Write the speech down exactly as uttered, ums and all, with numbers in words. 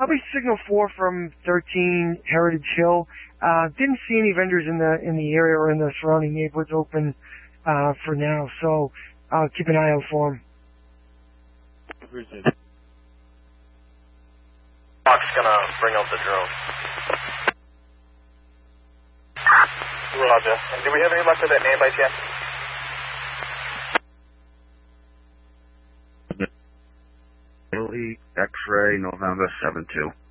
I'll be signal four from thirteen Heritage Hill. Uh, didn't see any vendors in the in the area or in the surrounding neighborhoods open uh, for now, so I'll keep an eye out for them. Appreciate it. Fox gonna bring out the drone. Roger. And do we have any luck with that name by chance? Italy X-ray November seven two.